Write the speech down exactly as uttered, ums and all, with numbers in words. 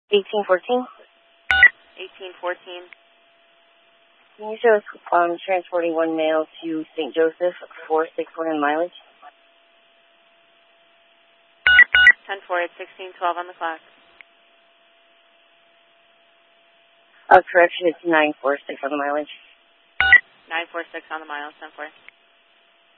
eighteen fourteen. eighteen fourteen. Can you show us um, transporting one male to Saint Joseph, four six one in mileage? ten four, it's sixteen twelve on the clock. Uh, correction, it's nine four six on the mileage. nine four six on the miles, ten four.